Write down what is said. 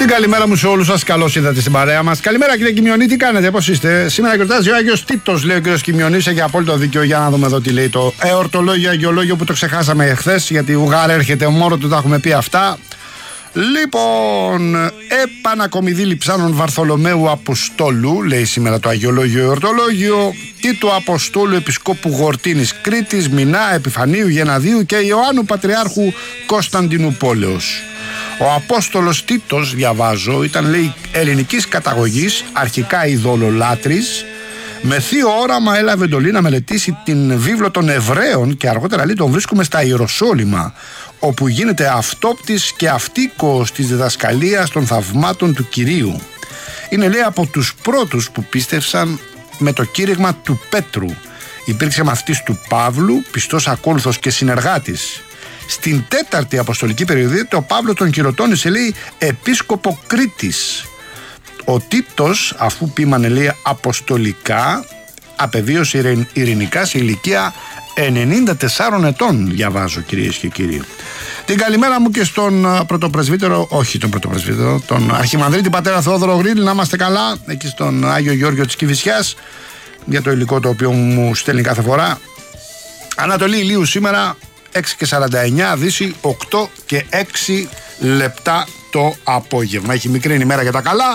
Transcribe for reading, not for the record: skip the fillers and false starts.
Την καλημέρα μου σε όλους σας. Καλώς ήρθατε στην παρέα μας. Καλημέρα κύριε Κιμιονή, τι κάνετε, πώς είστε? Σήμερα γιορτάζει ο Άγιος Τίτος, λέει ο κύριος Κιμιονής. Έχει απόλυτο δίκιο. Για να δούμε εδώ τι λέει το εορτολόγιο, αγιολόγιο που το ξεχάσαμε εχθές. Γιατί Ουγάρ έρχεται μόνο του, τα έχουμε πει αυτά. Λοιπόν, επανακομιδή Λειψάνων Βαρθολομαίου Αποστόλου, λέει σήμερα το αγιολόγιο εορτολόγιο, Τίτου Αποστόλου Επισκόπου Γορτίνης Κρήτης, Μινά Επιφανίου Γεναδίου και Ιωάννου Πατριάρχου Κωνσταντινούπολεως. Ο Απόστολος Τίτος, διαβάζω, ήταν, λέει, ελληνικής καταγωγής, αρχικά ειδωλολάτρης. Με θείο όραμα έλαβε εντολή να μελετήσει την βίβλο των Εβραίων και αργότερα, λέει, τον βρίσκουμε στα Ιεροσόλυμα, όπου γίνεται αυτόπτης και αυτοίκος της διδασκαλίας των θαυμάτων του Κυρίου. Είναι, λέει, από τους πρώτους που πίστευσαν με το κήρυγμα του Πέτρου. Υπήρξε μαθητής του Παύλου, πιστός ακόλουθος και συνεργάτης. Στην τέταρτη αποστολική περιοδία το Παύλο τον χειροτώνησε, λέει, επίσκοπο Κρήτης. Ο Τίτος, αφού ποίμανε, λέει, αποστολικά, απεβίωσε ειρηνικά σε ηλικία 94 ετών, διαβάζω, κυρίες και κύριοι. Την καλημέρα μου και στον πρωτοπρεσβύτερο, όχι τον πρωτοπρεσβύτερο, τον αρχιμανδρίτη πατέρα Θεόδωρο Γρήλ, να είμαστε καλά, εκεί στον Άγιο Γεώργιο της Κηφισιάς, για το υλικό το οποίο μου στέλνει κάθε φορά. Ανατολή ηλίου σήμερα 6:49, Δύση 8:06 το απόγευμα. Έχει μικρή ημέρα για τα καλά.